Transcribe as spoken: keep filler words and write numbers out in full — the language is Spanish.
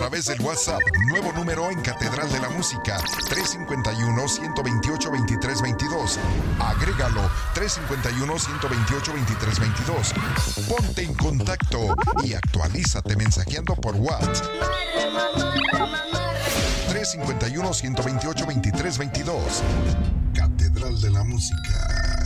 través del WhatsApp, nuevo número en Catedral de la Música, tres cinco uno, uno dos ocho, dos tres dos dos. Agrégalo, tres cinco uno, uno dos ocho, dos tres dos dos. Ponte en contacto y actualízate mensajeando por WhatsApp. tres cinco uno, uno dos ocho, dos tres dos dos. Catedral de la Música.